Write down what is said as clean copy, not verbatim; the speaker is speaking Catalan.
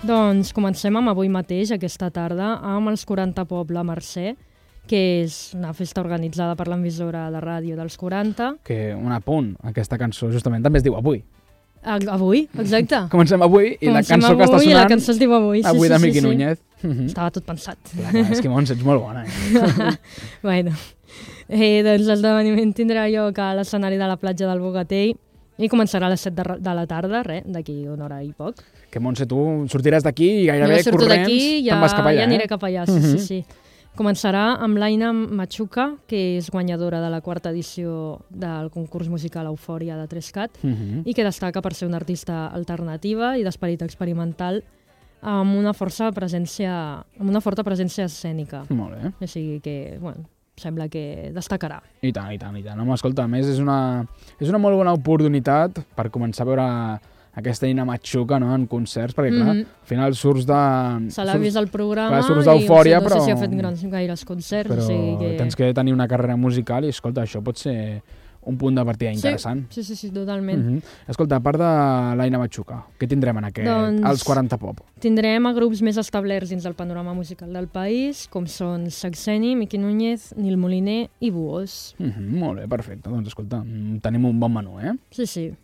Doncs comencem amb avui mateix, aquesta tarda, amb els 40 Pop La Mercè, que és una festa organitzada per l'emissora de ràdio dels 40. Que un apunt, aquesta cançó justament també es diu Avui. Avui, exacte. Comencem avui i la cançó que està sonant... I la cançó es diu Avui. Avui de Miqui Núñez. Estava tot pensat. Clar, és que Montse, ets molt bona. Bueno, doncs l'esdeveniment tindrà lloc a l'escenari de la platja del Bogatell i començarà a les 7 de la tarda, d'aquí una hora i poc. Que Montse, tu sortiràs d'aquí i gairebé corrents te'n vas cap allà. Ja aniré cap allà, sí. Començarà amb l'Aina Machuca, que és guanyadora de la 4ª edició del concurs musical Eufòria de 3Cat i que destaca per ser una artista alternativa i d'esperit experimental amb una forta presència escènica. Molt bé. O sigui que, bueno, sembla que destacarà. I tant. Home, escolta, a més, és una molt bona oportunitat per començar a veure aquesta Aina Machuca, no?, en concerts, perquè, clar, al final surts de... Se l'ha vist al programa surts d'Eufòria, no sé si ha fet gaires concerts. Però tens que tenir una carrera musical i, escolta, això pot ser un punt de partida interessant. Sí, totalment. Escolta, a part de l'Aina Machuca, què tindrem en als 40 Pop? Tindrem a grups més establerts dins del panorama musical del país, com són Saxeni, Miqui Núñez, Nil Moliner i Buos. Molt bé, perfecte. Doncs, escolta, tenim un bon menú, eh? Sí.